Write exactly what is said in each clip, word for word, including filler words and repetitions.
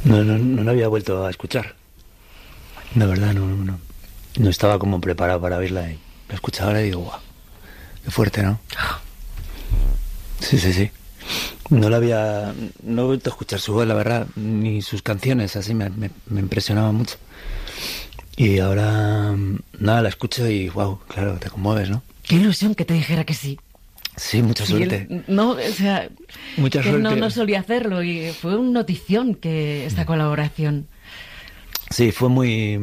No, no, no la había vuelto a escuchar. De verdad, no, no, no estaba como preparado para oírla. Y la escuchaba ahora y digo, guau, qué fuerte, ¿no? Sí, sí, sí. No la había... No he vuelto a escuchar su voz, la verdad, ni sus canciones, así me, me, me impresionaba mucho. Y ahora, nada, la escucho y, wow, claro, te conmueves, ¿no? Qué ilusión que te dijera que sí. Sí, mucha Sí, suerte. él, no, o sea, Mucha que suerte. no, no solía hacerlo y fue una notición que esta colaboración. Sí, fue muy...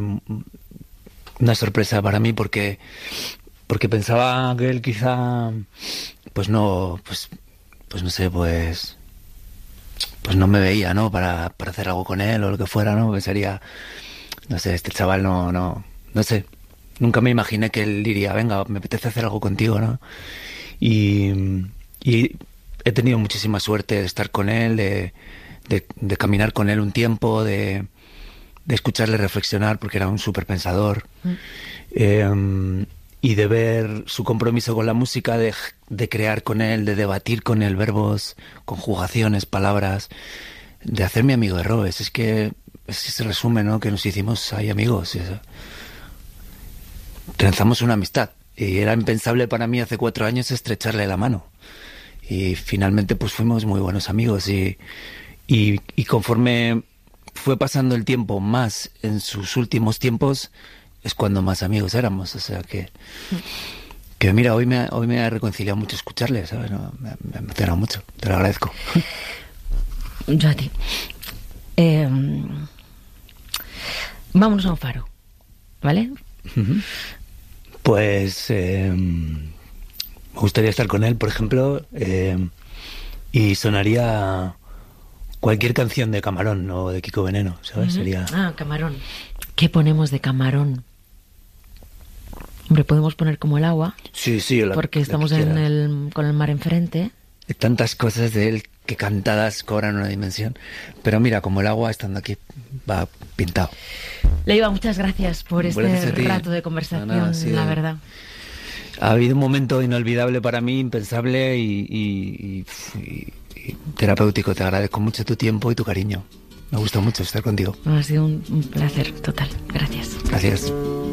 una sorpresa para mí porque porque pensaba que él quizá pues no pues pues no sé pues pues no me veía, ¿no? Para, para hacer algo con él o lo que fuera, ¿no? Pensaría, no sé, este chaval no no no sé, nunca me imaginé que él diría, venga, me apetece hacer algo contigo, ¿no? Y, y he tenido muchísima suerte de estar con él, de, de, de caminar con él un tiempo, de, de escucharle reflexionar, porque era un súper pensador, mm. eh, y de ver su compromiso con la música, de, de crear con él, de debatir con él verbos, conjugaciones, palabras, de hacerme amigo de Robes. Es que es ese resumen, ¿no? Que nos hicimos ahí amigos. Eso. Trenzamos una amistad. Y era impensable para mí hace cuatro años estrecharle la mano. Y finalmente pues fuimos muy buenos amigos. Y, y, y conforme fue pasando el tiempo más en sus últimos tiempos, es cuando más amigos éramos. O sea que, que mira, hoy me, hoy me ha reconciliado mucho escucharle, ¿sabes? No, me, me ha emocionado mucho. Te lo agradezco. Yo a ti. Eh, vámonos a un faro, ¿vale? Uh-huh. Pues eh, me gustaría estar con él, por ejemplo, eh, y sonaría cualquier canción de Camarón o de Kiko Veneno, ¿sabes? Uh-huh. Sería... Ah, Camarón. ¿Qué ponemos de Camarón? Hombre, podemos poner Como el agua. Sí, sí. La, porque estamos en el, con el mar enfrente. Hay tantas cosas de él que cantadas cobran una dimensión. Pero mira, Como el agua, estando aquí, va pintado. Leiva, muchas gracias por este gracias rato de conversación, no, no, sí, la verdad. Ha habido un momento inolvidable para mí, impensable y, y, y, y, y terapéutico. Te agradezco mucho tu tiempo y tu cariño. Me gusta mucho estar contigo. Ha sido un, un placer total. Gracias. Gracias.